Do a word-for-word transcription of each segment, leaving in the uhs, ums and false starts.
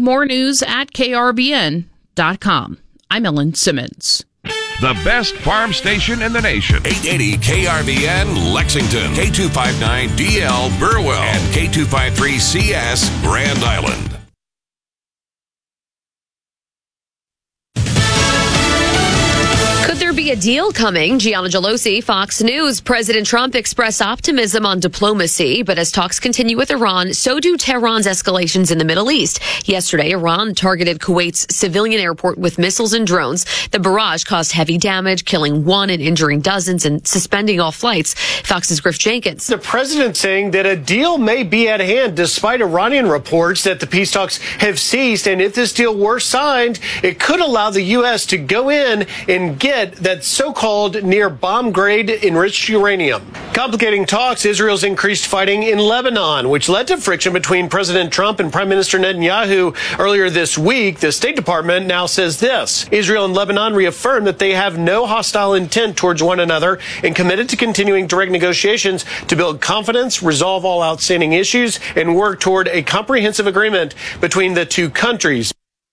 More news at K R B N dot com. I'm Ellen Simmons. The best farm station in the nation. eight eighty K R B N Lexington, K two fifty-nine D L Burwell, and K two fifty-three C S Grand Island. Could there be a deal coming? Gianna Gelosi, Fox News. President Trump expressed optimism on diplomacy, but as talks continue with Iran, so do Tehran's escalations in the Middle East. Yesterday, Iran targeted Kuwait's civilian airport with missiles and drones. The barrage caused heavy damage, killing one and injuring dozens and suspending all flights. Fox's Griff Jenkins. The president saying that a deal may be at hand despite Iranian reports that the peace talks have ceased. And if this deal were signed, it could allow the U S to go in and get that so-called near bomb-grade enriched uranium. Complicating talks, Israel's increased fighting in Lebanon, which led to friction between President Trump and Prime Minister Netanyahu earlier this week. The State Department now says this: Israel and Lebanon reaffirmed that they have no hostile intent towards one another and committed to continuing direct negotiations to build confidence, resolve all outstanding issues, and work toward a comprehensive agreement between the two countries.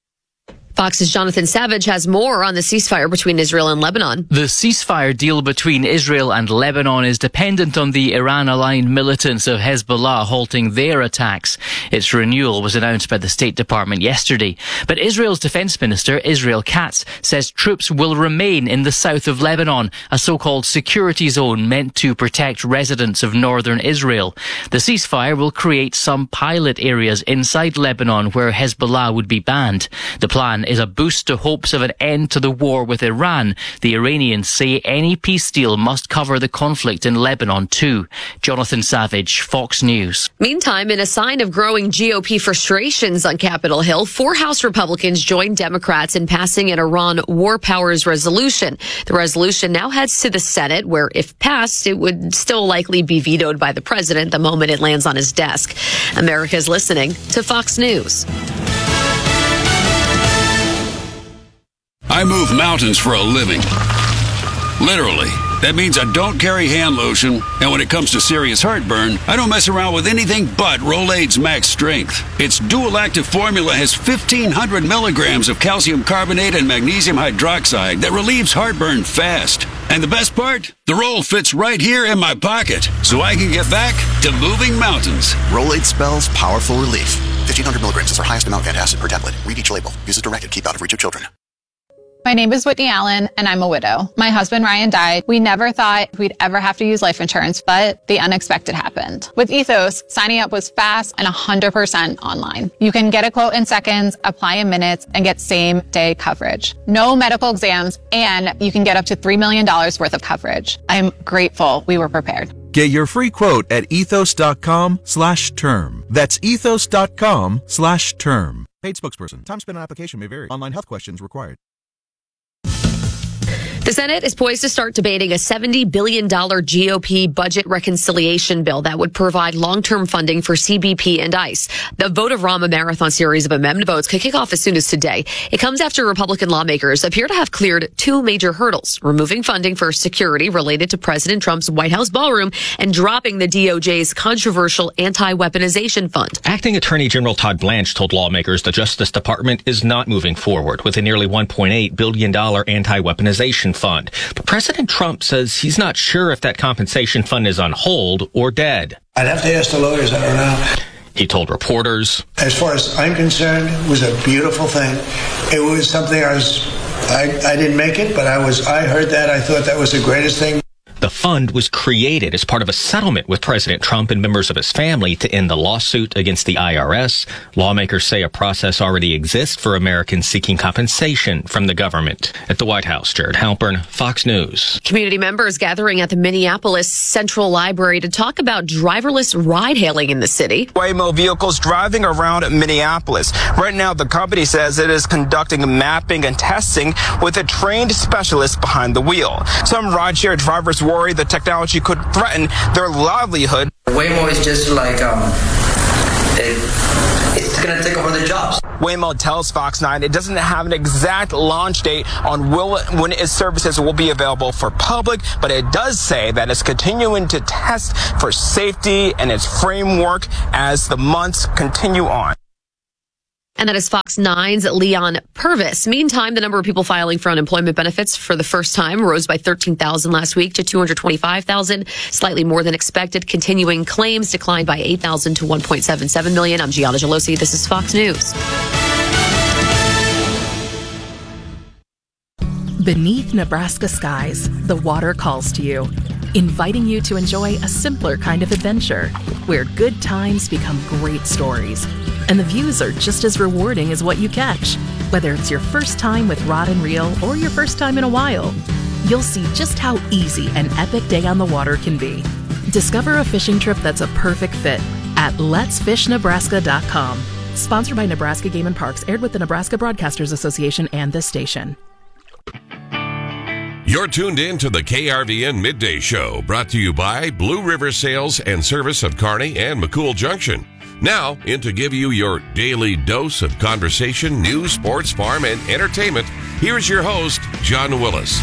Fox's Jonathan Savage has more on the ceasefire between Israel and Lebanon. The ceasefire deal between Israel and Lebanon is dependent on the Iran-aligned militants of Hezbollah halting their attacks. Its renewal was announced by the State Department yesterday. But Israel's Defense Minister, Israel Katz, says troops will remain in the south of Lebanon, a so-called security zone meant to protect residents of northern Israel. The ceasefire will create some pilot areas inside Lebanon where Hezbollah would be banned. The plan is a boost to hopes of an end to the war with Iran. The Iranians say any peace deal must cover the conflict in Lebanon too. Jonathan Savage, Fox News. Meantime, in a sign of growing G O P frustrations on Capitol Hill, four House Republicans joined Democrats in passing an Iran war powers resolution. The resolution now heads to the Senate, where if passed, it would still likely be vetoed by the president the moment it lands on his desk. America's listening to Fox News. I move mountains for a living. Literally. That means I don't carry hand lotion, and when it comes to serious heartburn, I don't mess around with anything but Rolaids Max Strength. Its dual-active formula has fifteen hundred milligrams of calcium carbonate and magnesium hydroxide that relieves heartburn fast. And the best part? The roll fits right here in my pocket, so I can get back to moving mountains. Rolaids spells powerful relief. fifteen hundred milligrams is our highest amount of antacid per tablet. Read each label. Use as directed. Keep out of reach of children. My name is Whitney Allen, and I'm a widow. My husband, Ryan, died. We never thought we'd ever have to use life insurance, but the unexpected happened. With Ethos, signing up was fast and one hundred percent online. You can get a quote in seconds, apply in minutes, and get same-day coverage. No medical exams, and you can get up to three million dollars worth of coverage. I'm grateful we were prepared. Get your free quote at ethos.com slash term. That's ethos.com slash term. Paid spokesperson. Time spent on application may vary. Online health questions required. The Senate is poised to start debating a seventy billion dollars G O P budget reconciliation bill that would provide long-term funding for C B P and ICE. The Vote of Rama marathon series of amendment votes could kick off as soon as today. It comes after Republican lawmakers appear to have cleared two major hurdles: removing funding for security related to President Trump's White House ballroom and dropping the D O J's controversial anti-weaponization fund. Acting Attorney General Todd Blanche told lawmakers the Justice Department is not moving forward with a nearly one point eight billion dollars anti-weaponization fund. But President Trump says he's not sure if that compensation fund is on hold or dead. I'd have to ask the lawyers. I don't know. He told reporters, as far as I'm concerned, it was a beautiful thing. It was something I was, I, I didn't make it, but I was, I heard that. I thought that was the greatest thing. The fund was created as part of a settlement with President Trump and members of his family to end the lawsuit against the I R S. Lawmakers say a process already exists for Americans seeking compensation from the government. At the White House, Jared Halpern, Fox News. Community members gathering at the Minneapolis Central Library to talk about driverless ride-hailing in the city. Waymo vehicles driving around Minneapolis. Right now, the company says it is conducting mapping and testing with a trained specialist behind the wheel. Some rideshare drivers worry the technology could threaten their livelihood. Waymo is just like, um, it, it's going to take over the jobs. Waymo tells Fox nine it doesn't have an exact launch date on will, when its services will be available for public, but it does say that it's continuing to test for safety and its framework as the months continue on. And that is Fox nine's Leon Purvis. Meantime, the number of people filing for unemployment benefits for the first time rose by thirteen thousand last week to two hundred twenty-five thousand, slightly more than expected. Continuing claims declined by eight thousand to one point seven seven million. I'm Gianna Gelosi. This is Fox News. Beneath Nebraska skies, the water calls to you, inviting you to enjoy a simpler kind of adventure where good times become great stories. And the views are just as rewarding as what you catch. Whether it's your first time with rod and reel or your first time in a while, you'll see just how easy an epic day on the water can be. Discover a fishing trip that's a perfect fit at lets fish nebraska dot com. Sponsored by Nebraska Game and Parks, aired with the Nebraska Broadcasters Association and this station. You're tuned in to the K R V N Midday Show, brought to you by Blue River Sales and Service of Kearney and McCool Junction. Now, in to give you your daily dose of conversation, news, sports, farm, and entertainment, here's your host, John Willis.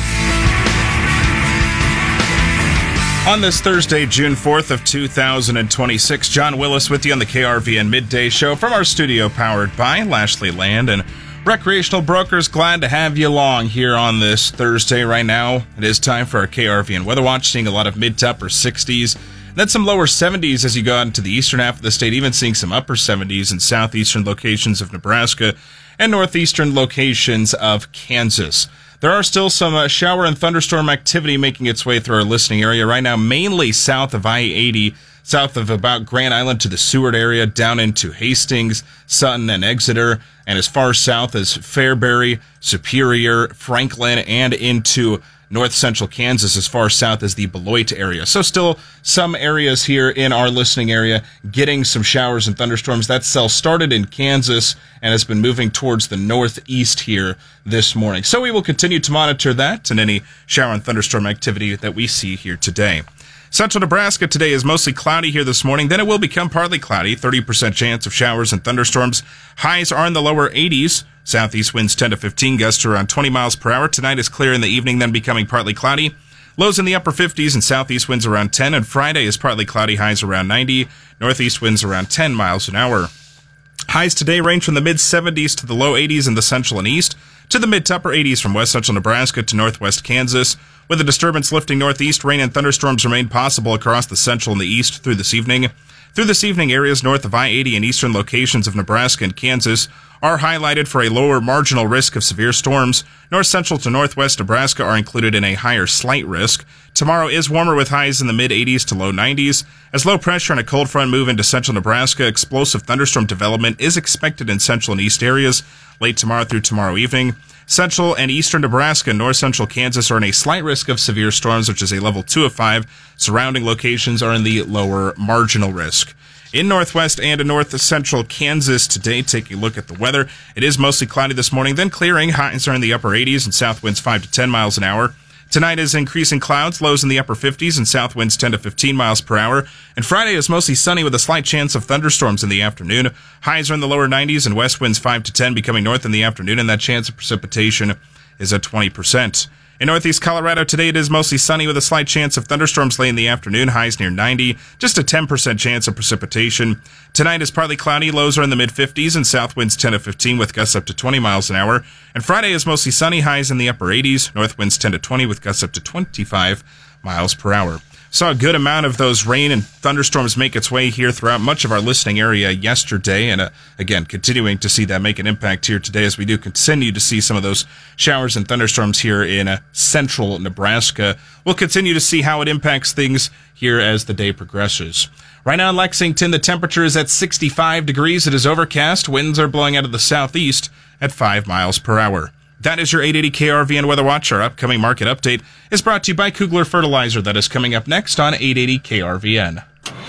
On this Thursday, June fourth of two thousand twenty-six, John Willis with you on the K R V N Midday Show from our studio powered by Lashley Land and Recreational Brokers. Glad to have you along here on this Thursday. Right now, it is time for our K R V N Weather Watch, seeing a lot of mid to upper sixties. Then some lower seventies as you go out into the eastern half of the state, even seeing some upper seventies in southeastern locations of Nebraska and northeastern locations of Kansas. There are still some uh, shower and thunderstorm activity making its way through our listening area right now, mainly south of I eighty, south of about Grand Island to the Seward area, down into Hastings, Sutton, and Exeter, and as far south as Fairbury, Superior, Franklin, and into north central Kansas, as far south as the Beloit area. So still some areas here in our listening area getting some showers and thunderstorms. That cell started in Kansas and has been moving towards the northeast here this morning. So we will continue to monitor that and any shower and thunderstorm activity that we see here today. Central Nebraska today is mostly cloudy here this morning. Then it will become partly cloudy, thirty percent chance of showers and thunderstorms. Highs are in the lower eighties. Southeast winds ten to fifteen, gusts around twenty miles per hour. Tonight is clear in the evening, then becoming partly cloudy. Lows in the upper fifties and southeast winds around ten. And Friday is partly cloudy, highs around ninety. Northeast winds around ten miles an hour. Highs today range from the mid seventies to the low eighties in the central and east, to the mid to upper eighties from west central Nebraska to northwest Kansas. With the disturbance lifting northeast, rain and thunderstorms remain possible across the central and the east through this evening. Through this evening, areas north of I eighty and eastern locations of Nebraska and Kansas are highlighted for a lower marginal risk of severe storms. North central to northwest Nebraska are included in a higher slight risk. Tomorrow is warmer with highs in the mid eighties to low nineties. As low pressure and a cold front move into central Nebraska, explosive thunderstorm development is expected in central and east areas late tomorrow through tomorrow evening. Central and eastern Nebraska and north central Kansas are in a slight risk of severe storms, which is a level two of five. Surrounding locations are in the lower marginal risk. In northwest and in north central Kansas today, taking a look at the weather, it is mostly cloudy this morning, then clearing. Highs are in the upper eighties and south winds five to ten miles an hour. Tonight is increasing clouds, lows in the upper fifties and south winds ten to fifteen miles per hour. And Friday is mostly sunny with a slight chance of thunderstorms in the afternoon. Highs are in the lower nineties and west winds five to ten becoming north in the afternoon, and that chance of precipitation is at twenty percent. In northeast Colorado today, it is mostly sunny with a slight chance of thunderstorms late in the afternoon, highs near ninety, just a ten percent chance of precipitation. Tonight is partly cloudy, lows are in the mid fifties and south winds ten to fifteen with gusts up to twenty miles an hour. And Friday is mostly sunny, highs in the upper eighties, north winds ten to twenty with gusts up to twenty-five miles per hour. Saw a good amount of those rain and thunderstorms make its way here throughout much of our listening area yesterday. And uh, again, continuing to see that make an impact here today as we do continue to see some of those showers and thunderstorms here in uh, central Nebraska. We'll continue to see how it impacts things here as the day progresses. Right now in Lexington, the temperature is at sixty-five degrees. It is overcast. Winds are blowing out of the southeast at five miles per hour. That is your eight eighty K R V N Weather Watch. Our upcoming market update is brought to you by Kugler Fertilizer. That is coming up next on eight eighty K R V N.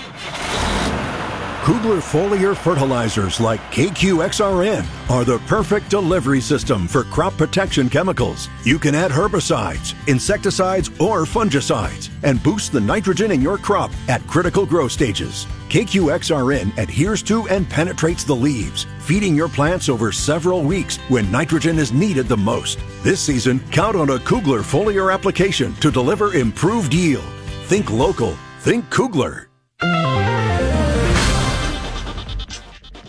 Kugler foliar fertilizers like K Q X R N are the perfect delivery system for crop protection chemicals. You can add herbicides, insecticides, or fungicides and boost the nitrogen in your crop at critical growth stages. K Q X R N adheres to and penetrates the leaves, feeding your plants over several weeks when nitrogen is needed the most. This season, count on a Kugler foliar application to deliver improved yield. Think local. Think Kugler.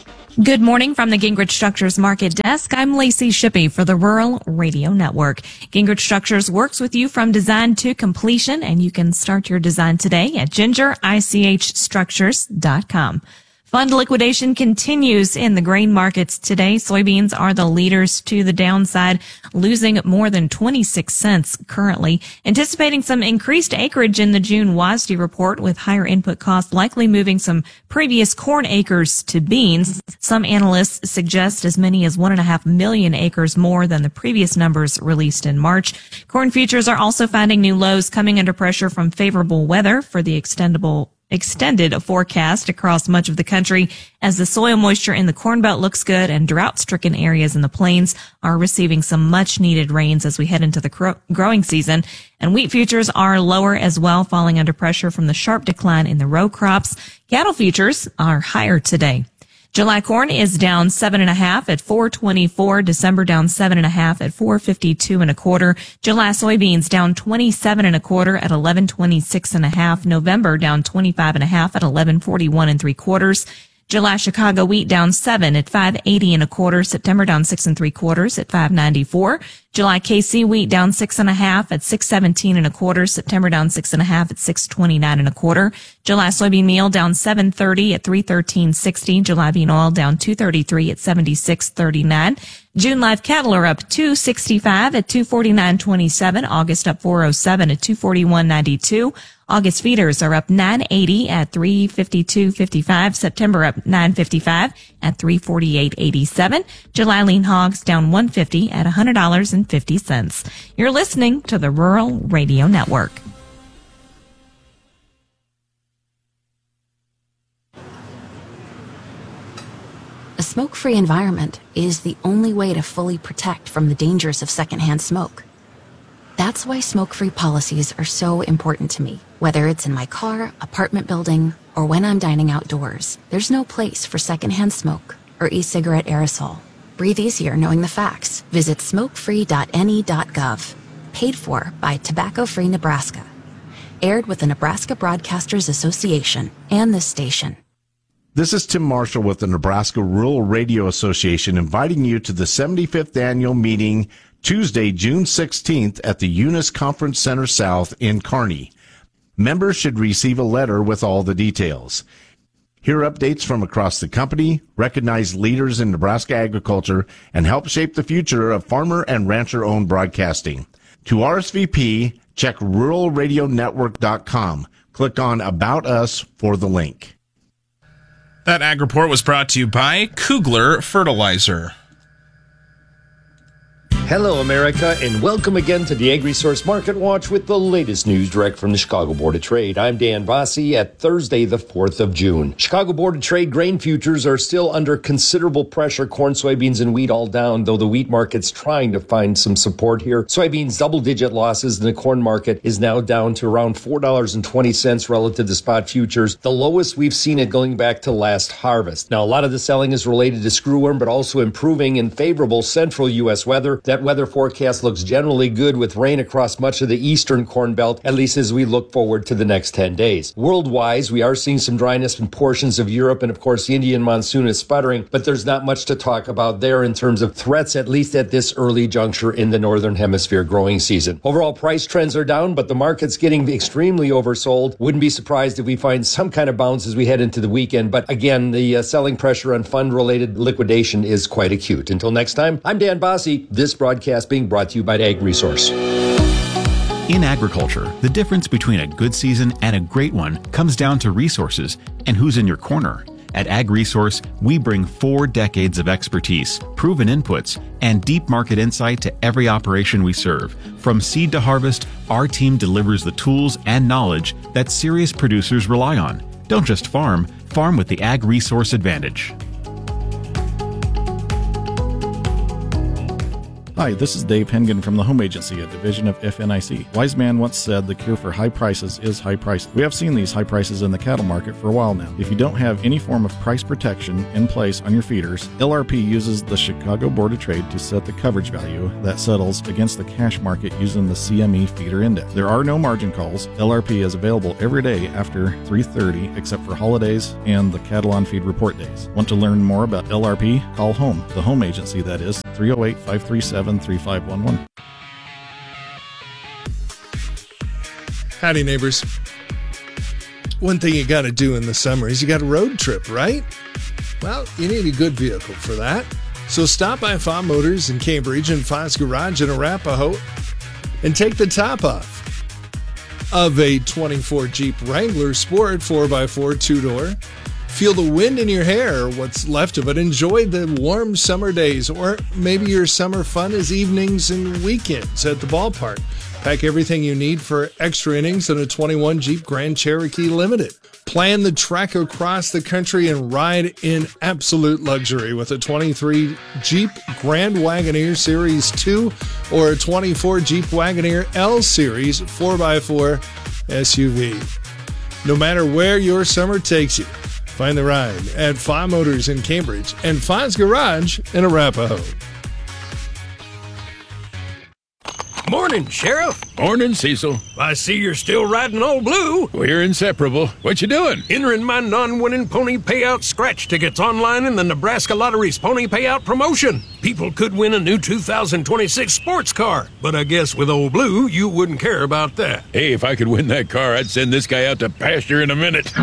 Good morning from the Gingrich Structures Market Desk. I'm Lacey Shippey for the Rural Radio Network. Gingrich Structures works with you from design to completion, and you can start your design today at ginger ich structures dot com. Fund liquidation continues in the grain markets today. Soybeans are the leaders to the downside, losing more than twenty-six cents currently. Anticipating some increased acreage in the June W A S D report, with higher input costs likely moving some previous corn acres to beans. Some analysts suggest as many as one and a half million acres more than the previous numbers released in March. Corn futures are also finding new lows, coming under pressure from favorable weather for the extendable extended forecast across much of the country, as the soil moisture in the Corn Belt looks good and drought-stricken areas in the plains are receiving some much-needed rains as we head into the cro- growing season. And wheat futures are lower as well, falling under pressure from the sharp decline in the row crops. Cattle futures are higher today. July corn is down seven and a half at four twenty-four. December down seven and a half at four fifty-two and a quarter. July soybeans down twenty-seven and a quarter at eleven twenty-six and a half. November down twenty-five and a half at eleven forty-one and three quarters. July Chicago wheat down seven at five eighty and a quarter. September down six and three quarters at five ninety-four. July K C wheat down six and a half at six seventeen and a quarter. September down six and a half at six twenty-nine and a quarter. July soybean meal down seven thirty at three thirteen sixty. July bean oil down two thirty-three at seventy-six thirty-nine. June live cattle are up two sixty-five at two forty-nine twenty-seven. August up four oh seven at two forty-one ninety-two. August feeders are up nine eighty at three fifty-two fifty-five. September up nine fifty-five at three forty-eight eighty-seven. July lean hogs down one fifty at one hundred dollars and fifty cents. You're listening to the Rural Radio Network. A smoke-free environment is the only way to fully protect from the dangers of secondhand smoke. That's why smoke-free policies are so important to me. Whether it's in my car, apartment building, or when I'm dining outdoors, there's no place for secondhand smoke or e-cigarette aerosol. Breathe easier knowing the facts. Visit smoke free dot N E dot gov. Paid for by Tobacco Free Nebraska. Aired with the Nebraska Broadcasters Association and this station. This is Tim Marshall with the Nebraska Rural Radio Association, inviting you to the seventy-fifth annual meeting Tuesday, June sixteenth at the Eunice Conference Center South in Kearney. Members should receive a letter with all the details. Hear updates from across the company, recognize leaders in Nebraska agriculture, and help shape the future of farmer and rancher-owned broadcasting. To R S V P, check rural radio network dot com. Click on About Us for the link. That Ag Report was brought to you by Kugler Fertilizer. Hello, America, and welcome again to the AgResource Market Watch with the latest news direct from the Chicago Board of Trade. I'm Dan Bossie at Thursday, the fourth of June. Chicago Board of Trade grain futures are still under considerable pressure. Corn, soybeans, and wheat all down, though the wheat market's trying to find some support here. Soybeans double-digit losses, and the corn market is now down to around four dollars and twenty cents relative to spot futures, the lowest we've seen it going back to last harvest. Now, a lot of the selling is related to screwworm, but also improving and favorable central U S weather. That weather forecast looks generally good, with rain across much of the eastern Corn Belt, at least as we look forward to the next ten days. Worldwise, we are seeing some dryness in portions of Europe, and of course the Indian monsoon is sputtering, but there's not much to talk about there in terms of threats, at least at this early juncture in the northern hemisphere growing season. Overall price trends are down, but the market's getting extremely oversold. Wouldn't be surprised if we find some kind of bounce as we head into the weekend, but again, the uh, selling pressure on fund-related liquidation is quite acute. Until next time, I'm Dan Bossie. This broadcast being brought to you by AgResource. In agriculture, the difference between a good season and a great one comes down to resources and who's in your corner. At AgResource, we bring four decades of expertise, proven inputs, and deep market insight to every operation we serve. From seed to harvest, our team delivers the tools and knowledge that serious producers rely on. Don't just farm, farm with the AgResource advantage. Hi, this is Dave Hengen from the Home Agency, a division of F N I C. Wise man once said the cure for high prices is high prices. We have seen these high prices in the cattle market for a while now. If you don't have any form of price protection in place on your feeders, L R P uses the Chicago Board of Trade to set the coverage value that settles against the cash market using the C M E feeder index. There are no margin calls. L R P is available every day after three thirty except for holidays and the cattle on feed report days. Want to learn more about L R P? Call HOME, the home agency that is, three oh eight, five three seven, three five one one. Howdy, neighbors. One thing you got to do in the summer is you got a road trip, right? Well, you need a good vehicle for that. So stop by F A Motors in Cambridge and Foz Garage in Arapahoe and take the top off of a twenty-four Jeep Wrangler Sport four by four two-door. Feel the wind in your hair, what's left of it. Enjoy the warm summer days, or maybe your summer fun is evenings and weekends at the ballpark. Pack everything you need for extra innings in a twenty-one Jeep Grand Cherokee Limited. Plan the trek across the country and ride in absolute luxury with a twenty-three Jeep Grand Wagoneer Series two or a twenty-four Jeep Wagoneer L Series four by four S U V. No matter where your summer takes you, find the ride at F A Motors in Cambridge and Foz Garage in Arapahoe. Morning, Sheriff. Morning, Cecil. I see you're still riding Old Blue. We're inseparable. What you doing? Entering my non-winning pony payout scratch tickets online in the Nebraska Lottery's pony payout promotion. People could win a new two thousand twenty-six sports car, but I guess with Old Blue, you wouldn't care about that. Hey, if I could win that car, I'd send this guy out to pasture in a minute.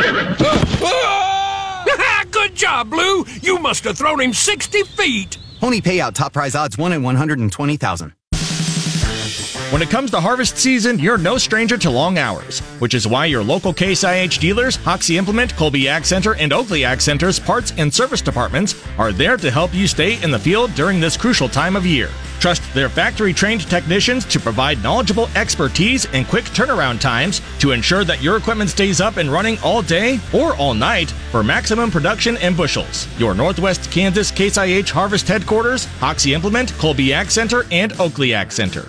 Good job, Blue. You must have thrown him sixty feet. Pony payout top prize odds one in one hundred twenty thousand. When it comes to harvest season, you're no stranger to long hours, which is why your local Case I H dealers, Hoxie Implement, Colby Ag Center, and Oakley Ag Center's parts and service departments are there to help you stay in the field during this crucial time of year. Trust their factory-trained technicians to provide knowledgeable expertise and quick turnaround times to ensure that your equipment stays up and running all day or all night for maximum production and bushels. Your Northwest Kansas Case I H Harvest Headquarters, Hoxie Implement, Colby Ag Center, and Oakley Ag Center.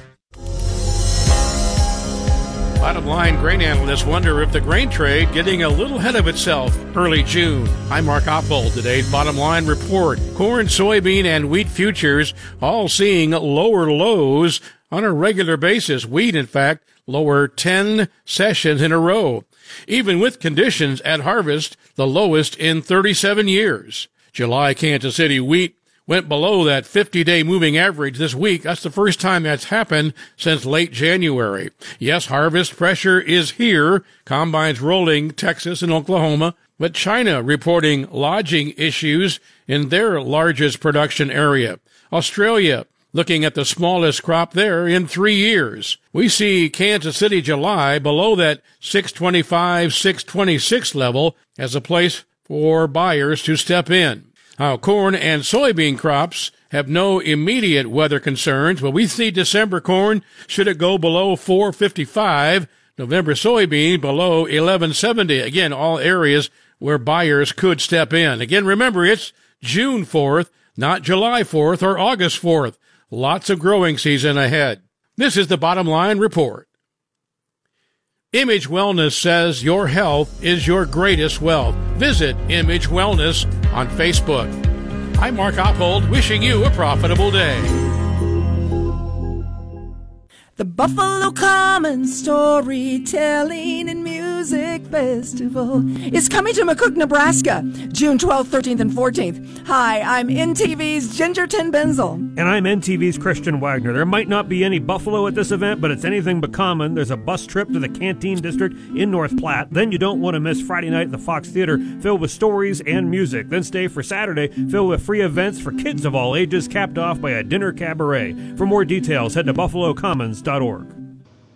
Bottom line, grain analysts wonder if the grain trade getting a little ahead of itself early June. I'm Mark Oppold. Today's Bottom Line report. Corn, soybean, and wheat futures all seeing lower lows on a regular basis. Wheat, in fact, lower ten sessions in a row. Even with conditions at harvest, the lowest in thirty-seven years. July Kansas City wheat went below that fifty-day moving average this week. That's the first time that's happened since late January. Yes, harvest pressure is here. Combines rolling Texas and Oklahoma. But China reporting lodging issues in their largest production area. Australia looking at the smallest crop there in three years. We see Kansas City July below that six twenty-five, six twenty-six level as a place for buyers to step in. Now, corn and soybean crops have no immediate weather concerns, but we see December corn, should it go below four fifty-five, November soybean below eleven seventy. Again, all areas where buyers could step in. Again, remember, it's June fourth, not July fourth or August fourth. Lots of growing season ahead. This is the Bottom Line report. Image Wellness says your health is your greatest wealth. Visit Image Wellness on Facebook. I'm Mark Oppold, wishing you a profitable day. The Buffalo Common Storytelling and Music Festival is coming to McCook, Nebraska, June twelfth, thirteenth, and fourteenth. Hi, I'm N T V's Gingerton Benzel. And I'm N T V's Christian Wagner. There might not be any buffalo at this event, but it's anything but common. There's a bus trip to the Canteen District in North Platte. Then you don't want to miss Friday night at the Fox Theater, filled with stories and music. Then stay for Saturday, filled with free events for kids of all ages, capped off by a dinner cabaret. For more details, head to buffalo commons dot org.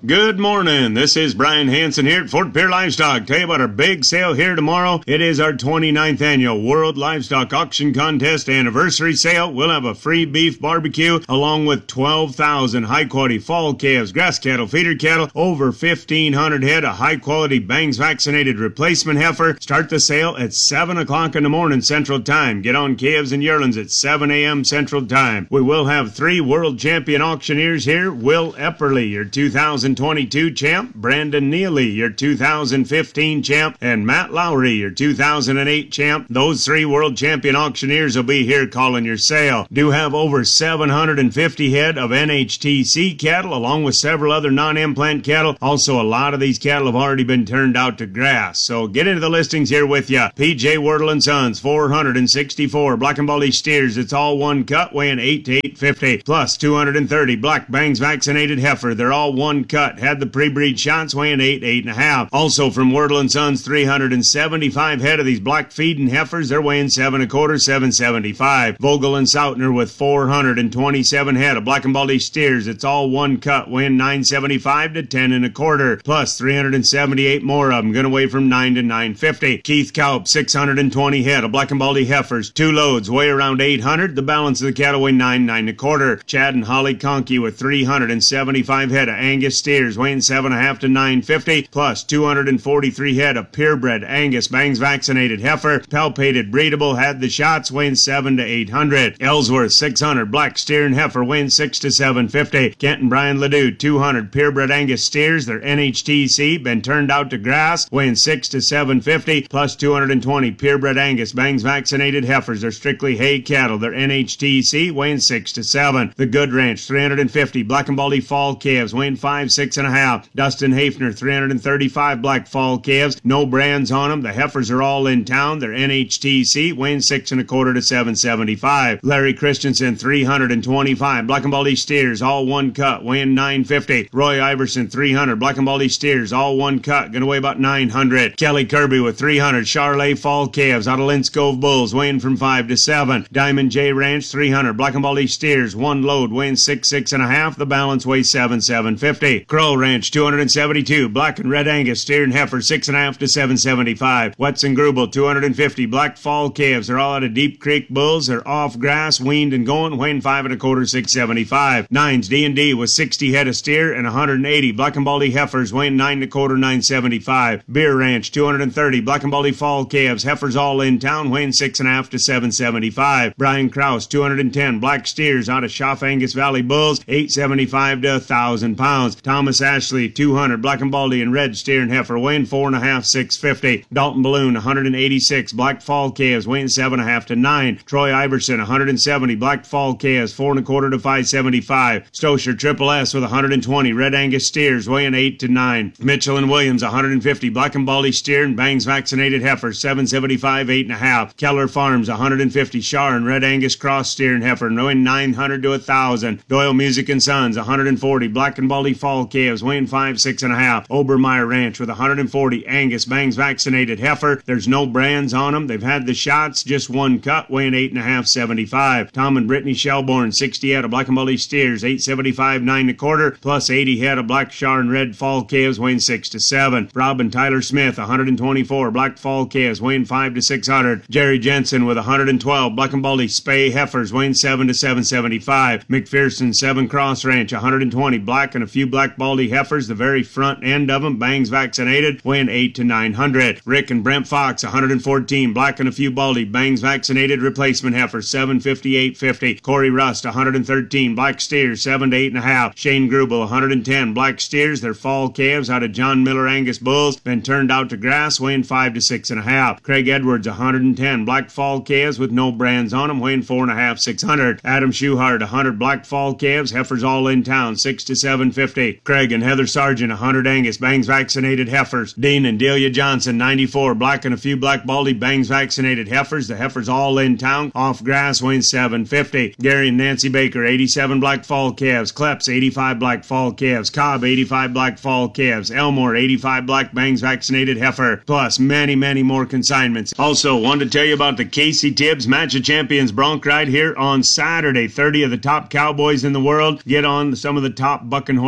Good morning. This is Brian Hansen here at Fort Pierre Livestock. Tell you about our big sale here tomorrow. It is our twenty-ninth annual World Livestock Auction Contest anniversary sale. We'll have a free beef barbecue along with twelve thousand high-quality fall calves, grass cattle, feeder cattle, over fifteen hundred head of high-quality Bangs vaccinated replacement heifer. Start the sale at seven o'clock in the morning Central Time. Get on calves and yearlings at seven a.m. Central Time. We will have three world champion auctioneers here. Will Epperly, your two thousand twenty-two champ, Brandon Neely, your two thousand fifteen champ, and Matt Lowry, your two thousand eight champ. Those three world champion auctioneers will be here calling your sale. Do have over seven hundred fifty head of N H T C cattle, along with several other non-implant cattle. Also, a lot of these cattle have already been turned out to grass. So get into the listings here with you. P J Wardle and Sons, four hundred sixty-four black and baldy steers. It's all one cut, weighing eight to eight fifty, plus two hundred thirty black Bangs vaccinated heifer. They're all one cut. Had the pre-breed shots, weighing eight, eight and a half. Also from Wardle and Sons, three hundred seventy-five head of these black feeding heifers. They're weighing seven and a quarter, seven seventy-five. Vogel and Sautner with four hundred twenty-seven head of black and baldy steers. It's all one cut, weighing nine seventy-five to ten and a quarter. Plus three hundred seventy-eight more of them, going to weigh from nine to nine fifty. Keith Kaup, six hundred twenty head of black and baldy heifers. Two loads, weigh around eight hundred. The balance of the cattle weigh nine, nine and a quarter. Chad and Holly Conkey with three hundred seventy-five head of Angus steers, weighing seven and a half to nine fifty, plus two hundred forty-three head of purebred Angus Bangs vaccinated heifer, palpated breedable, had the shots, weighing seven to eight hundred. Ellsworth, six hundred black steer and heifer, weighing six to seven fifty. Kent and Brian Ledoux, two hundred purebred Angus steers, they're N H T C, been turned out to grass, weighing six to seven fifty, plus two hundred twenty purebred Angus Bangs vaccinated heifers, they're strictly hay cattle, they're N H T C, weighing six to seven. The Good Ranch, three hundred fifty black and baldy fall calves, weighing five, six and a half. Dustin Hafner, three hundred thirty-five black fall calves, no brands on them. The heifers are all in town. They're N H T C, weighing six and a quarter to seven seventy-five. Larry Christensen, three hundred twenty-five black and baldy steers, all one cut, weighing nine fifty. Roy Iverson, three hundred black and baldy steers, all one cut, gonna weigh about nine hundred. Kelly Kirby with three hundred Charolais fall calves out of Lintz Cove bulls, weighing from five to seven. Diamond J Ranch, three hundred black and baldy steers, one load, weighing six, six and a half. The balance weighs seven, seven fifty. Crow Ranch, two hundred seventy-two black and red Angus steer and heifer, six and a half to seven seventy-five. Wetson Grubel, two hundred fifty black fall calves. They're all out of Deep Creek bulls. They're off grass, weaned and going, weighing five and a quarter, six seventy-five. Nines D and D with sixty head of steer and one hundred eighty black and baldy heifers, weighing nine and a quarter, nine seventy-five. Beer Ranch, two hundred thirty black and baldy fall calves. Heifers all in town, weighing six and a half to seven seventy-five. Brian Kraus, two hundred ten black steers out of Schaff Angus Valley bulls, eight seventy-five to one thousand pounds. Thomas Ashley, two hundred black and baldy and red steer and heifer, weighing four and a half, six fifty. Dalton Balloon, one hundred eighty-six black fall calves, weighing seven and a half to nine. Troy Iverson, one hundred seventy black fall calves, four and a quarter to five seventy-five. Stosher Triple S with one hundred twenty red Angus steers, weighing eight to nine. Mitchell and Williams, one hundred fifty black and baldy steer and Bangs vaccinated heifer, seven seventy-five, eight and a half. Keller Farms, one hundred fifty Char and red Angus cross steer and heifer, weighing nine hundred to one thousand. Doyle Music and Sons, one hundred forty black and baldy fall calves, weighing five, six and a half. Obermeyer Ranch with one hundred forty Angus Bangs vaccinated heifer. There's no brands on them. They've had the shots, just one cut, weighing eight and a half, seventy-five. Tom and Brittany Shelbourne, sixty head of black and baldy steers, eight seventy-five, nine and a quarter, plus eighty head of black Char and red fall calves, weighing six to seven. Rob and Tyler Smith, one hundred twenty-four black fall calves, weighing five to six hundred. Jerry Jensen with one hundred twelve black and baldy spay heifers, weighing seven to seven seventy-five. McPherson, seven Cross Ranch, one hundred twenty black and a few black baldy heifers, the very front end of them, Bangs vaccinated, weighing eight to nine hundred. Rick and Brent Fox, one hundred fourteen black and a few baldy, Bangs vaccinated replacement heifers, seven fifty, eight fifty. Corey Rust, one hundred thirteen black steers, seven to eight and a half. Shane Grubel, one hundred ten black steers, they're fall calves out of John Miller Angus bulls, been turned out to grass, weighing five to six and a half. Craig Edwards, one hundred ten black fall calves with no brands on them, weighing four and a half, six hundred. Adam Schuhart, one hundred black fall calves, heifers all in town, six to seven fifty. Craig and Heather Sargent, one hundred Angus Bangs vaccinated heifers. Dean and Delia Johnson, ninety-four black and a few black baldy Bangs vaccinated heifers. The heifers all in town, off grass, weighing seven fifty. Gary and Nancy Baker, eighty-seven black fall calves. Kleps, eighty-five black fall calves. Cobb, eighty-five black fall calves. Elmore, eighty-five black Bangs vaccinated heifer. Plus many, many more consignments. Also, wanted to tell you about the Casey Tibbs Match of Champions bronc ride here on Saturday. thirty of the top cowboys in the world get on some of the top bucking horses in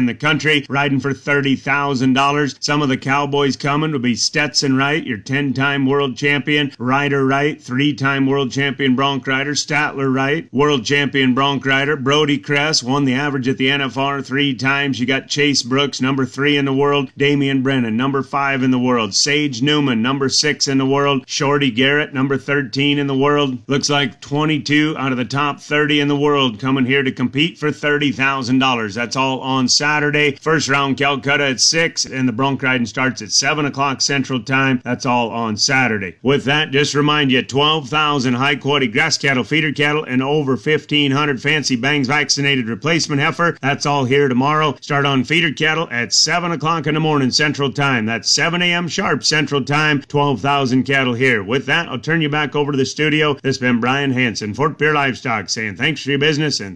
in the country, riding for thirty thousand dollars. Some of the cowboys coming will be Stetson Wright, your ten-time world champion, Ryder Wright, three-time world champion bronc rider, Statler Wright, world champion bronc rider, Brody Kress, won the average at the N F R three times. You got Chase Brooks, number three in the world, Damian Brennan, number five in the world, Sage Newman, number six in the world, Shorty Garrett, number thirteen in the world. Looks like twenty-two out of the top thirty in the world coming here to compete for thirty thousand dollars. That's all on Saturday. First round Calcutta at six, and the bronc riding starts at seven o'clock Central Time. That's all on Saturday. With that, just remind you, twelve thousand high-quality grass cattle, feeder cattle, and over fifteen hundred fancy bangs vaccinated replacement heifer. That's all here tomorrow. Start on feeder cattle at seven o'clock in the morning Central Time. That's seven a.m. sharp Central Time. twelve thousand cattle here. With that, I'll turn you back over to the studio. This has been Brian Hanson, Fort Pierre Livestock, saying thanks for your business and